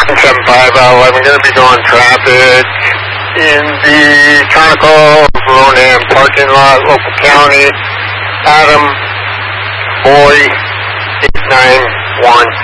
7511, going to be doing traffic in the Conoco Ronan parking lot, local county. Adam Boy 891.